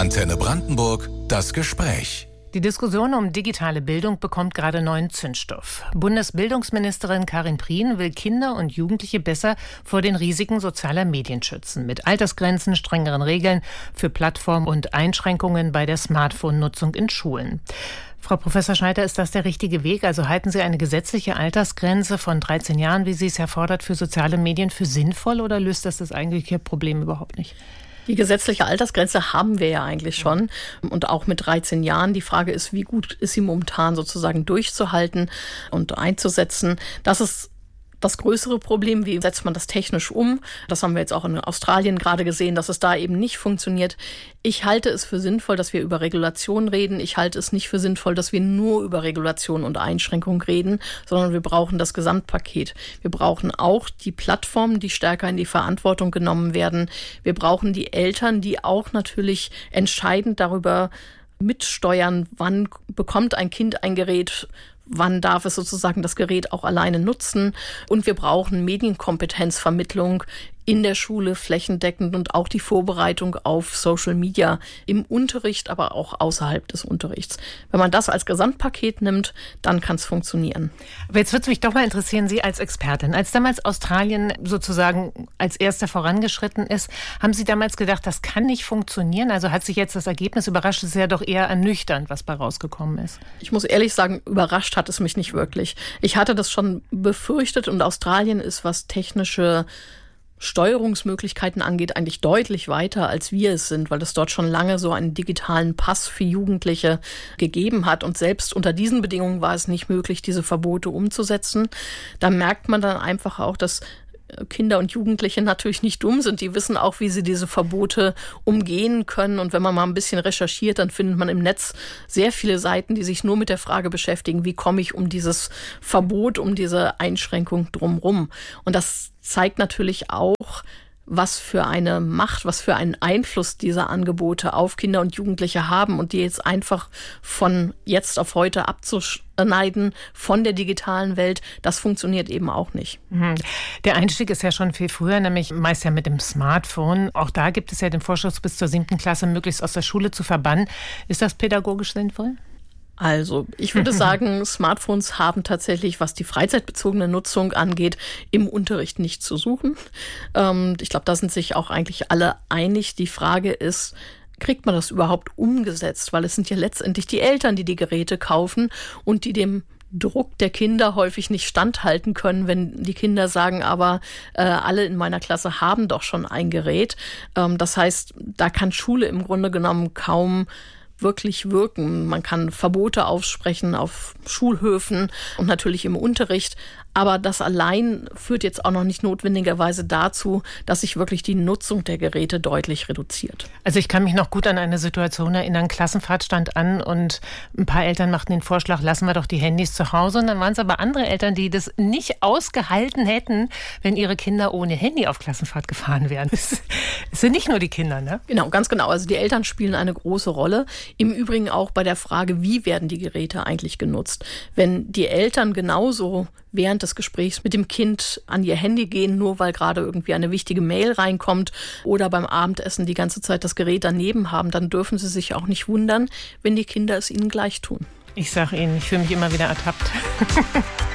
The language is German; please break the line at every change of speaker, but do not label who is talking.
Antenne Brandenburg, das Gespräch.
Die Diskussion um digitale Bildung bekommt gerade neuen Zündstoff. Bundesbildungsministerin Karin Prien will Kinder und Jugendliche besser vor den Risiken sozialer Medien schützen. Mit Altersgrenzen, strengeren Regeln für Plattformen und Einschränkungen bei der Smartphone-Nutzung in Schulen. Frau Professor Schneider, ist das der richtige Weg? Also halten Sie eine gesetzliche Altersgrenze von 13 Jahren, wie sie es erfordert, für soziale Medien für sinnvoll oder löst das eigentliche Problem überhaupt nicht?
Die gesetzliche Altersgrenze haben wir ja eigentlich schon und auch mit 13 Jahren. Die Frage ist, wie gut ist sie momentan sozusagen durchzuhalten und einzusetzen. Das ist das größere Problem. Wie setzt man das technisch um? Das haben wir jetzt auch in Australien gerade gesehen, dass es da eben nicht funktioniert. Ich halte es für sinnvoll, dass wir über Regulation reden. Ich halte es nicht für sinnvoll, dass wir nur über Regulation und Einschränkung reden, sondern wir brauchen das Gesamtpaket. Wir brauchen auch die Plattformen, die stärker in die Verantwortung genommen werden. Wir brauchen die Eltern, die auch natürlich entscheidend darüber mitsteuern, wann bekommt ein Kind ein Gerät, wann darf es sozusagen das Gerät auch alleine nutzen. Und wir brauchen Medienkompetenzvermittlung in der Schule flächendeckend und auch die Vorbereitung auf Social Media im Unterricht, aber auch außerhalb des Unterrichts. Wenn man das als Gesamtpaket nimmt, dann kann es funktionieren.
Aber jetzt würde es mich doch mal interessieren, Sie als Expertin, als damals Australien sozusagen als erster vorangeschritten ist, haben Sie damals gedacht, das kann nicht funktionieren? Also hat sich jetzt das Ergebnis überrascht? Es ist ja doch eher ernüchternd, was bei rausgekommen ist.
Ich muss ehrlich sagen, überrascht hat es mich nicht wirklich. Ich hatte das schon befürchtet und Australien ist, was technische Steuerungsmöglichkeiten angeht, eigentlich deutlich weiter, als wir es sind, weil es dort schon lange so einen digitalen Pass für Jugendliche gegeben hat. Und selbst unter diesen Bedingungen war es nicht möglich, diese Verbote umzusetzen. Da merkt man dann einfach auch, dass Kinder und Jugendliche natürlich nicht dumm sind. Die wissen auch, wie sie diese Verbote umgehen können. Und wenn man mal ein bisschen recherchiert, dann findet man im Netz sehr viele Seiten, die sich nur mit der Frage beschäftigen, wie komme ich um dieses Verbot, um diese Einschränkung drumherum. Und das zeigt natürlich auch, was für eine Macht, was für einen Einfluss diese Angebote auf Kinder und Jugendliche haben und die jetzt einfach von jetzt auf heute abzuschneiden von der digitalen Welt, das funktioniert eben auch nicht.
Der Einstieg ist ja schon viel früher, nämlich meist ja mit dem Smartphone. Auch da gibt es ja den Vorschuss bis zur 7. Klasse möglichst aus der Schule zu verbannen. Ist das pädagogisch sinnvoll?
Also, ich würde sagen, Smartphones haben tatsächlich, was die freizeitbezogene Nutzung angeht, im Unterricht nicht zu suchen. Ich glaube, da sind sich auch eigentlich alle einig. Die Frage ist, kriegt man das überhaupt umgesetzt? Weil es sind ja letztendlich die Eltern, die die Geräte kaufen und die dem Druck der Kinder häufig nicht standhalten können, wenn die Kinder sagen, aber alle in meiner Klasse haben doch schon ein Gerät. Das heißt, da kann Schule im Grunde genommen kaum wirklich wirken. Man kann Verbote aussprechen auf Schulhöfen und natürlich im Unterricht. Aber das allein führt jetzt auch noch nicht notwendigerweise dazu, dass sich wirklich die Nutzung der Geräte deutlich reduziert.
Also ich kann mich noch gut an eine Situation erinnern, Klassenfahrt stand an und ein paar Eltern machten den Vorschlag, lassen wir doch die Handys zu Hause. Und dann waren es aber andere Eltern, die das nicht ausgehalten hätten, wenn ihre Kinder ohne Handy auf Klassenfahrt gefahren wären. Es sind nicht nur die Kinder, ne?
Genau, ganz genau. Also die Eltern spielen eine große Rolle. Im Übrigen auch bei der Frage, wie werden die Geräte eigentlich genutzt? Wenn die Eltern genauso während des Gesprächs mit dem Kind an ihr Handy gehen, nur weil gerade irgendwie eine wichtige Mail reinkommt oder beim Abendessen die ganze Zeit das Gerät daneben haben, dann dürfen sie sich auch nicht wundern, wenn die Kinder es ihnen gleich tun.
Ich sage Ihnen, ich fühle mich immer wieder ertappt.